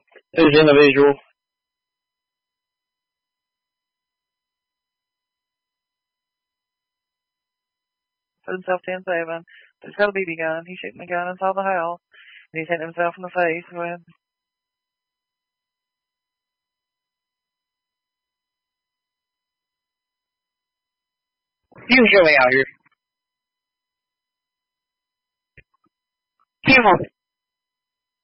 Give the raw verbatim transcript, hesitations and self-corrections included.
This individual. himself ten seven. He's got a B B gun. He's shooting the gun inside the house. And he's hitting himself in the face with. You can show me out here. Come on.